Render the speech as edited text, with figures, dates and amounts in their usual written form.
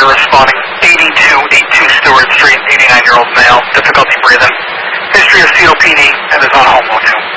you're responding. 8282 Stewart Street, 89-year-old male, difficulty breathing. History of COPD and is on home mode 2.